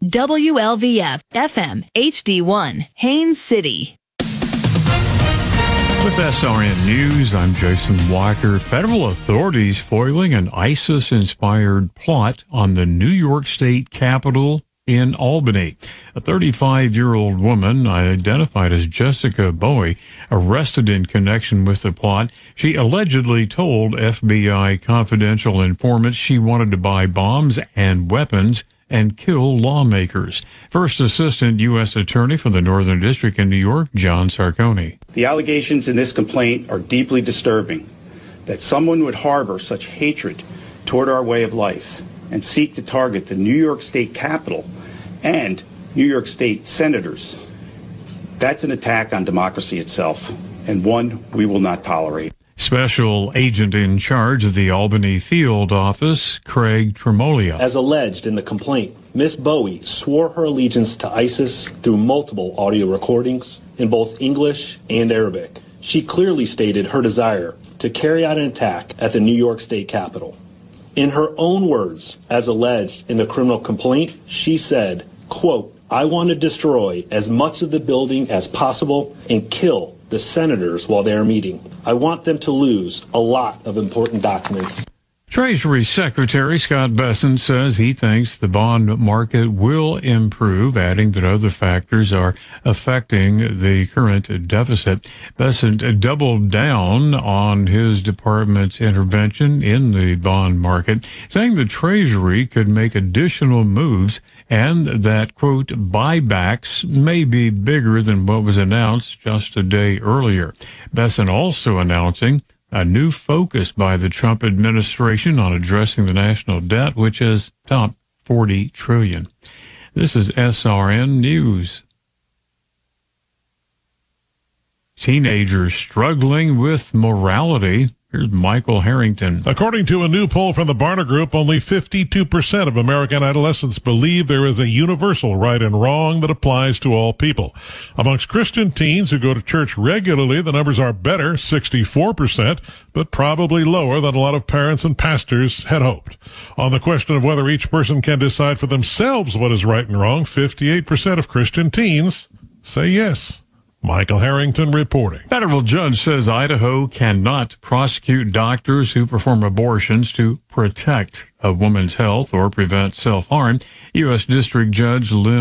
WLVF FM HD1, Haines City. With SRN News, I'm Jason Walker. Federal authorities foiling an ISIS-inspired plot on the New York State Capitol in Albany. A 35-year-old woman identified as Jessica Bowie, arrested in connection with the plot. She allegedly told FBI confidential informants she wanted to buy bombs and weapons and kill lawmakers. First Assistant U.S. Attorney for the Northern District in New York, John Sarcone. The allegations in this complaint are deeply disturbing. That someone would harbor such hatred toward our way of life and seek to target the New York State Capitol and New York State senators, that's an attack on democracy itself, and one we will not tolerate. Special Agent in charge of the Albany Field Office, Craig Tremolia. As alleged in the complaint, Ms. Bowie swore her allegiance to ISIS through multiple audio recordings in both English and Arabic. She clearly stated her desire to carry out an attack at the New York State Capitol. In her own words, as alleged in the criminal complaint, she said, quote, "I want to destroy as much of the building as possible and kill the senators while they are meeting. I want them to lose a lot of important documents." Treasury Secretary Scott Bessent says he thinks the bond market will improve, adding that other factors are affecting the current deficit. Bessent doubled down on his department's intervention in the bond market, saying the Treasury could make additional moves and that, quote, buybacks may be bigger than what was announced just a day earlier. Bessent also announcing a new focus by the Trump administration on addressing the national debt, which has topped $40 trillion. This is SRN News. Teenagers struggling with morality. Here's Michael Harrington. According to a new poll from the Barna Group, only 52% of American adolescents believe there is a universal right and wrong that applies to all people. Amongst Christian teens who go to church regularly, the numbers are better, 64%, but probably lower than a lot of parents and pastors had hoped. On the question of whether each person can decide for themselves what is right and wrong, 58% of Christian teens say yes. Michael Harrington reporting. Federal judge says Idaho cannot prosecute doctors who perform abortions to protect a woman's health or prevent self-harm. U.S. District Judge Lynn